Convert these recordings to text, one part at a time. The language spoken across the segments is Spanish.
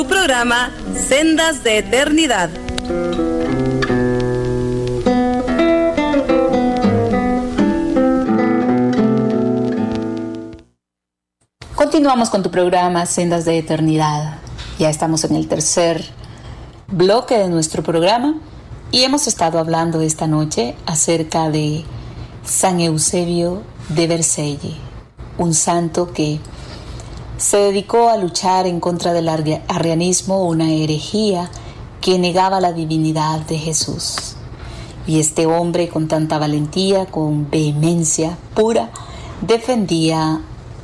Tu programa Sendas de Eternidad. Continuamos con tu programa Sendas de Eternidad. Ya estamos en el tercer bloque de nuestro programa y hemos estado hablando esta noche acerca de San Eusebio de Vercelli, un santo que se dedicó a luchar en contra del arrianismo, una herejía que negaba la divinidad de Jesús. Y este hombre, con tanta valentía, con vehemencia pura, defendía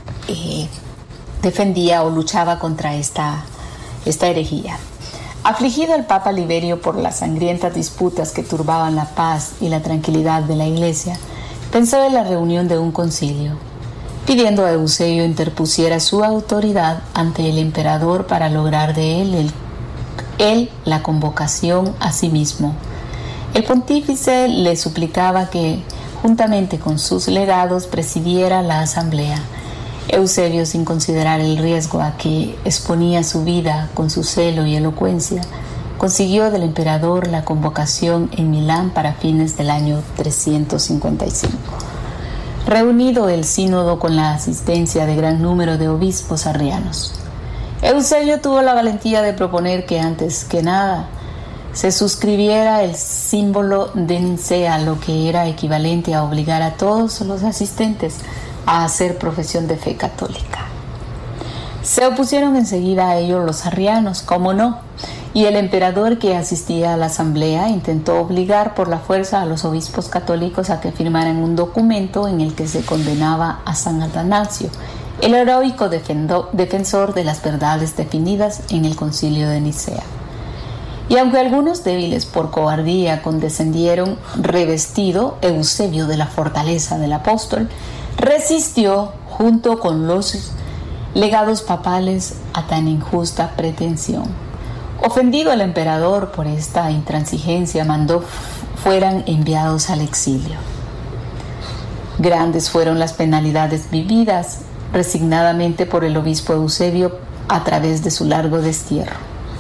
o luchaba contra esta herejía. Afligido el Papa Liberio por las sangrientas disputas que turbaban la paz y la tranquilidad de la Iglesia, pensó en la reunión de un concilio, pidiendo a Eusebio interpusiera su autoridad ante el emperador para lograr de él la convocación a sí mismo. El pontífice le suplicaba que, juntamente con sus legados, presidiera la asamblea. Eusebio, sin considerar el riesgo a que exponía su vida con su celo y elocuencia, consiguió del emperador la convocación en Milán para fines del año 355. Reunido el sínodo con la asistencia de gran número de obispos arrianos, Eusebio tuvo la valentía de proponer que antes que nada se suscribiera el símbolo de Nicea, lo que era equivalente a obligar a todos los asistentes a hacer profesión de fe católica. Se opusieron enseguida a ello los arrianos, cómo no, y el emperador, que asistía a la asamblea, intentó obligar por la fuerza a los obispos católicos a que firmaran un documento en el que se condenaba a San Atanasio, el heroico defensor de las verdades definidas en el Concilio de Nicea. Y aunque algunos débiles por cobardía condescendieron, revestido Eusebio de la fortaleza del apóstol, resistió junto con los legados papales a tan injusta pretensión. Ofendido el emperador por esta intransigencia, mandó fueran enviados al exilio. Grandes fueron las penalidades vividas resignadamente por el obispo Eusebio a través de su largo destierro.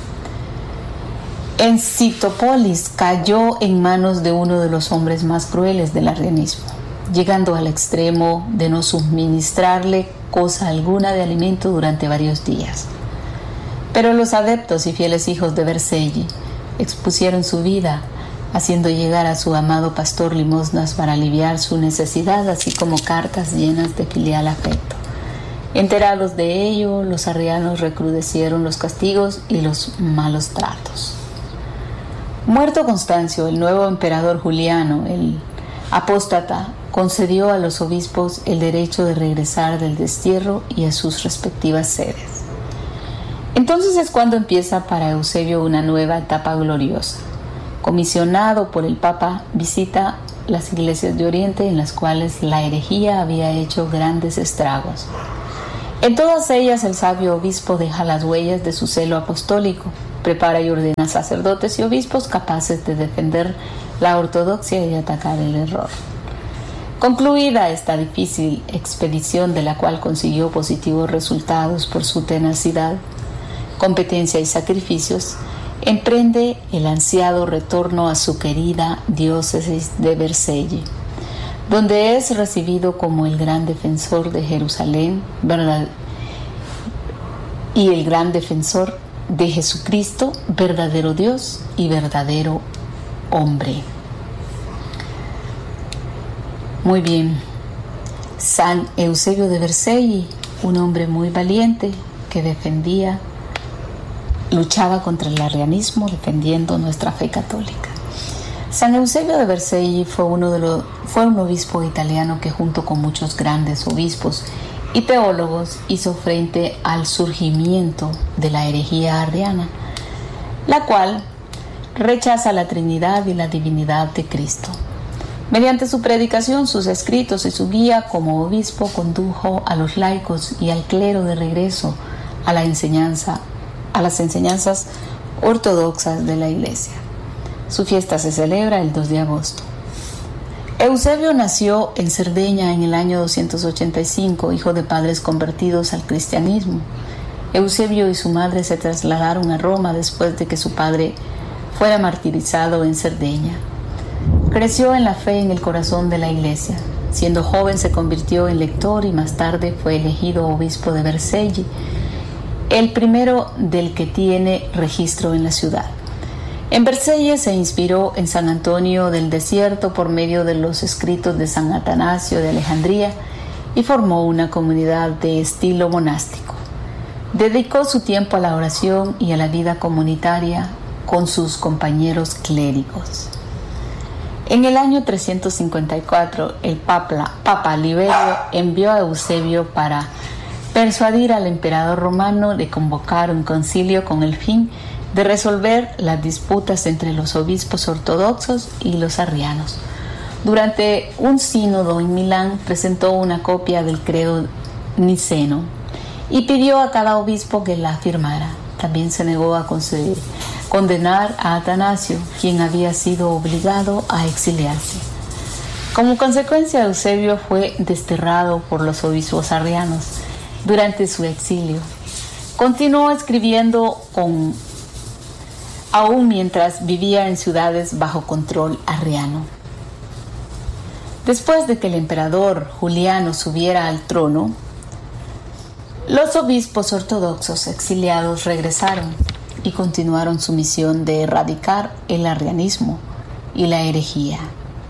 En Citópolis cayó en manos de uno de los hombres más crueles del arrianismo, llegando al extremo de no suministrarle cosa alguna de alimento durante varios días. Pero los adeptos y fieles hijos de Vercelli expusieron su vida, haciendo llegar a su amado pastor limosnas para aliviar su necesidad, así como cartas llenas de filial afecto. Enterados de ello, los arrianos recrudecieron los castigos y los malos tratos. Muerto Constancio, el nuevo emperador Juliano, el apóstata, concedió a los obispos el derecho de regresar del destierro y a sus respectivas sedes. Entonces es cuando empieza para Eusebio una nueva etapa gloriosa. Comisionado por el Papa, visita las iglesias de Oriente en las cuales la herejía había hecho grandes estragos. En todas ellas el sabio obispo deja las huellas de su celo apostólico, prepara y ordena sacerdotes y obispos capaces de defender la ortodoxia y atacar el error. Concluida esta difícil expedición, de la cual consiguió positivos resultados por su tenacidad, competencia y sacrificios, emprende el ansiado retorno a su querida diócesis de Vercelli, donde es recibido como el gran defensor de Jerusalén, ¿verdad? Y el gran defensor de Jesucristo, verdadero Dios y verdadero hombre. Muy bien, San Eusebio de Vercelli, un hombre muy valiente que luchaba contra el arrianismo, defendiendo nuestra fe católica. San Eusebio de Vercelli fue un obispo italiano que, junto con muchos grandes obispos y teólogos, hizo frente al surgimiento de la herejía arriana, la cual rechaza la Trinidad y la divinidad de Cristo. Mediante su predicación, sus escritos y su guía como obispo, condujo a los laicos y al clero de regreso a las enseñanzas ortodoxas de la Iglesia. Su fiesta se celebra el 2 de agosto. Eusebio nació en Cerdeña en el año 285, hijo de padres convertidos al cristianismo. Eusebio y su madre se trasladaron a Roma después de que su padre fuera martirizado en Cerdeña. Creció en la fe en el corazón de la iglesia. Siendo joven se convirtió en lector y más tarde fue elegido obispo de Vercelli, el primero del que tiene registro en la ciudad. En Vercelli se inspiró en San Antonio del Desierto por medio de los escritos de San Atanasio de Alejandría y formó una comunidad de estilo monástico. Dedicó su tiempo a la oración y a la vida comunitaria con sus compañeros clérigos. En el año 354, el Papa Liberio envió a Eusebio para persuadir al emperador romano de convocar un concilio con el fin de resolver las disputas entre los obispos ortodoxos y los arrianos. Durante un sínodo en Milán presentó una copia del credo niceno y pidió a cada obispo que la firmara. También se negó a condenar a Atanasio, quien había sido obligado a exiliarse. Como consecuencia, Eusebio fue desterrado por los obispos arrianos durante su exilio. Continuó escribiendo aún mientras vivía en ciudades bajo control arriano. Después de que el emperador Juliano subiera al trono, los obispos ortodoxos exiliados regresaron y continuaron su misión de erradicar el arrianismo y la herejía.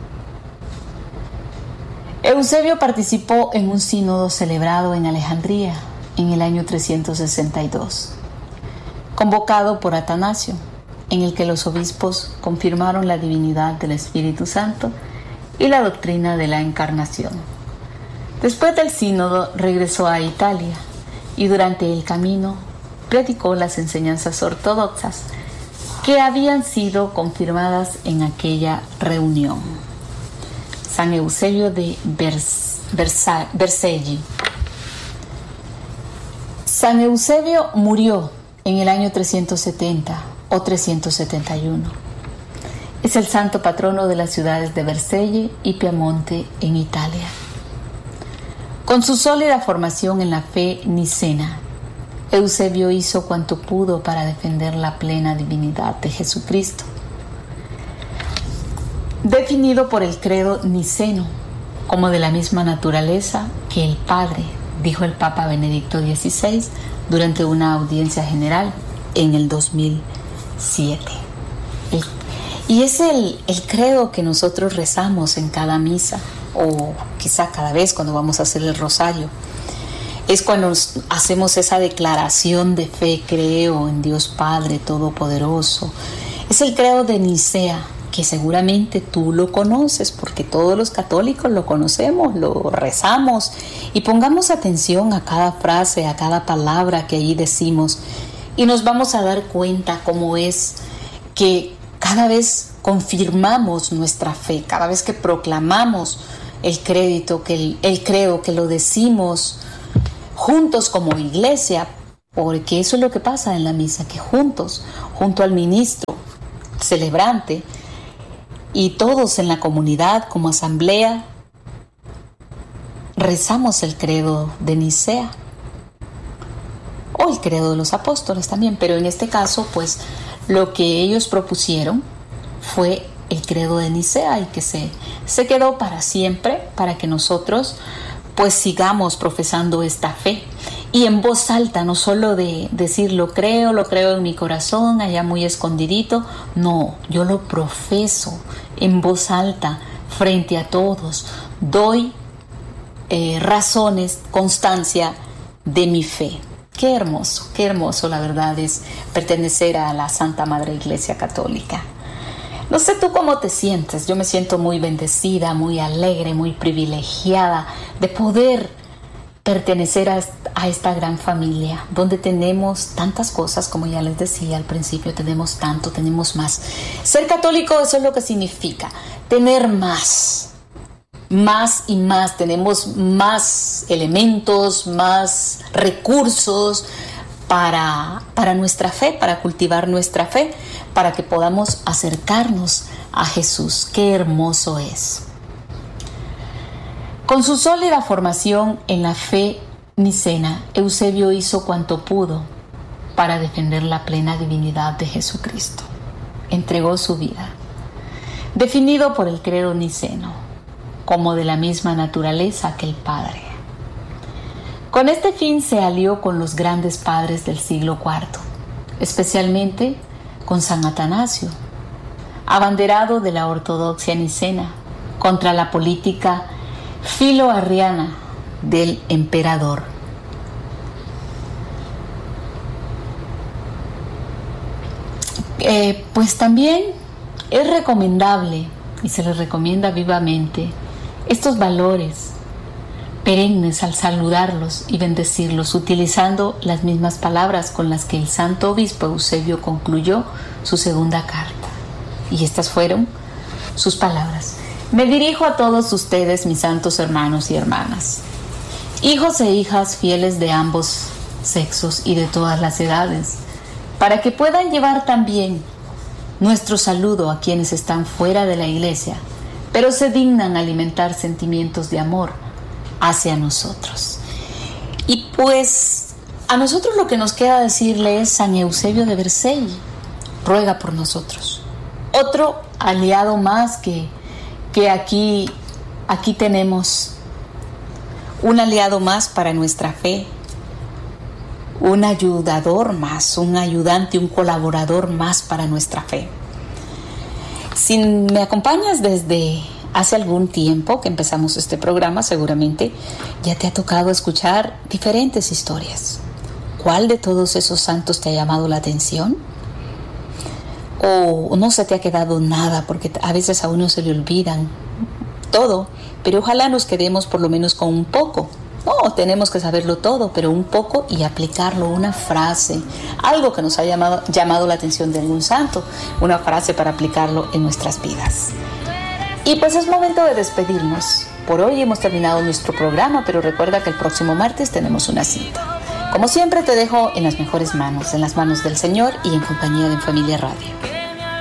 Eusebio participó en un sínodo celebrado en Alejandría en el año 362, convocado por Atanasio, en el que los obispos confirmaron la divinidad del Espíritu Santo y la doctrina de la Encarnación. Después del sínodo regresó a Italia y durante el camino predicó las enseñanzas ortodoxas que habían sido confirmadas en aquella reunión. San Eusebio de Vercelli. San Eusebio murió en el año 370 o 371. Es el santo patrono de las ciudades de Vercelli y Piamonte en Italia. Con su sólida formación en la fe nicena, Eusebio hizo cuanto pudo para defender la plena divinidad de Jesucristo. Definido por el credo niceno como de la misma naturaleza que el Padre, dijo el Papa Benedicto XVI durante una audiencia general en el 2007. Y es el credo que nosotros rezamos en cada misa, o quizá cada vez cuando vamos a hacer el rosario. Es cuando hacemos esa declaración de fe: creo en Dios Padre Todopoderoso. Es el credo de Nicea, que seguramente tú lo conoces, porque todos los católicos lo conocemos, lo rezamos, y pongamos atención a cada frase, a cada palabra que allí decimos, y nos vamos a dar cuenta cómo es que cada vez confirmamos nuestra fe, cada vez que proclamamos el credo, que lo decimos juntos como iglesia, porque eso es lo que pasa en la misa, que juntos, junto al ministro celebrante y todos en la comunidad como asamblea, rezamos el credo de Nicea o el credo de los apóstoles también, pero en este caso pues lo que ellos propusieron fue el credo de Nicea y que se quedó para siempre, para que nosotros pues sigamos profesando esta fe y en voz alta, no solo de decir lo creo en mi corazón allá muy escondidito, no, yo lo profeso en voz alta frente a todos, doy razones, constancia de mi fe. Qué hermoso la verdad es pertenecer a la Santa Madre Iglesia Católica. No sé tú cómo te sientes, yo me siento muy bendecida, muy alegre, muy privilegiada de poder pertenecer a esta gran familia, donde tenemos tantas cosas, como ya les decía al principio, tenemos tanto, tenemos más. Ser católico, eso es lo que significa, tener más y más, tenemos más elementos, más recursos para nuestra fe, para cultivar nuestra fe, para que podamos acercarnos a Jesús. Qué hermoso es. Con su sólida formación en la fe nicena, Eusebio hizo cuanto pudo para defender la plena divinidad de Jesucristo. Entregó su vida. Definido por el credo niceno, como de la misma naturaleza que el Padre. Con este fin se alió con los grandes padres del siglo IV, especialmente con San Atanasio, abanderado de la ortodoxia nicena, contra la política filo-arriana del emperador. Pues también es recomendable, y se les recomienda vivamente, estos valores perennes al saludarlos y bendecirlos, utilizando las mismas palabras con las que el santo obispo Eusebio concluyó su segunda carta. Y estas fueron sus palabras: me dirijo a todos ustedes, mis santos hermanos y hermanas, hijos e hijas fieles de ambos sexos y de todas las edades, para que puedan llevar también nuestro saludo a quienes están fuera de la iglesia, pero se dignan alimentar sentimientos de amor hacia nosotros. Y pues a nosotros lo que nos queda decirle es: San Eusebio de Vercelli ruega por nosotros. Otro aliado más que aquí tenemos, un aliado más para nuestra fe, un ayudador más, un ayudante, un colaborador más para nuestra fe. Si me acompañas desde hace algún tiempo que empezamos este programa, seguramente ya te ha tocado escuchar diferentes historias. ¿Cuál de todos esos santos te ha llamado la atención? ¿O no se te ha quedado nada? Porque a veces a uno se le olvidan todo, pero ojalá nos quedemos por lo menos con un poco. No, tenemos que saberlo todo, pero un poco y aplicarlo, una frase, algo que nos ha llamado la atención de algún santo, una frase para aplicarlo en nuestras vidas. Y pues es momento de despedirnos. Por hoy hemos terminado nuestro programa, pero recuerda que el próximo martes tenemos una cita. Como siempre te dejo en las mejores manos, en las manos del Señor y en compañía de Familia Radio.